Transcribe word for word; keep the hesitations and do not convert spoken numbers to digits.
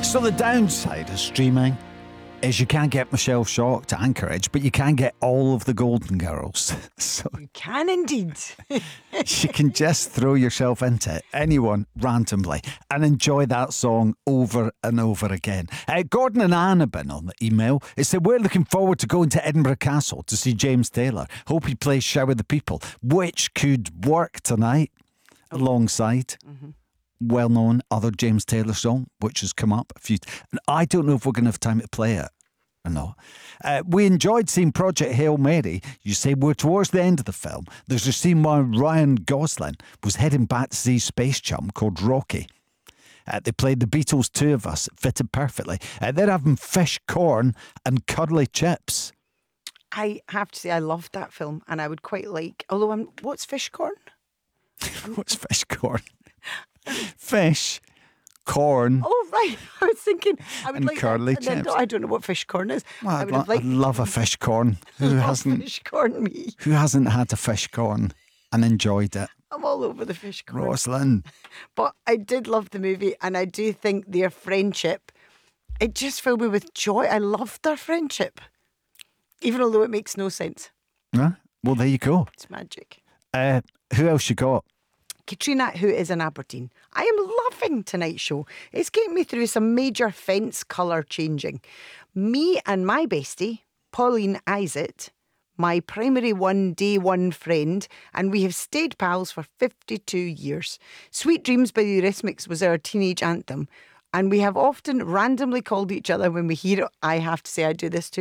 So the downside of streaming is you can't get Michelle Shocked to Anchorage, but you can get all of the Golden Girls. So You can indeed. you can just throw yourself into anyone randomly and enjoy that song over and over again. Uh, Gordon and Anne have been on the email. It said, we're looking forward to going to Edinburgh Castle to see James Taylor. Hope he plays Shower the People, which could work tonight alongside Mm-hmm. well-known other James Taylor song, which has come up a few. And I don't know if we're going to have time to play it or not. Uh, we enjoyed seeing Project Hail Mary. You say we're towards the end of the film. There's a scene where Ryan Gosling was heading back to see Space Chum called Rocky. Uh, they played the Beatles' Two of Us. It fitted perfectly. Uh, they're having fish, corn and cuddly chips. I have to say I loved that film, and I would quite like. Although I'm, what's fish corn? What's fish, corn? Fish, corn. Oh right, I was thinking I would And like curly that, and then- chips. I don't know what fish corn is. Well, I I'd, would lo- have liked I'd love a fish corn. Who love hasn't? fish corn. Me, Who hasn't had a fish corn and enjoyed it? I'm all over the fish corn. Rosalind. But I did love the movie, and I do think their friendship, it just filled me with joy. I loved their friendship, even although it makes no sense. Huh? Well, there you go. It's magic. Uh, who else you got? Katrina, who is in Aberdeen. I am loving tonight's show. It's getting me through some major fence colour changing. Me and my bestie, Pauline Isett, my primary one, day one friend, and we have stayed pals for fifty-two years. Sweet Dreams by the Eurythmics was our teenage anthem, and we have often randomly called each other when we hear it. I have to say I do this too.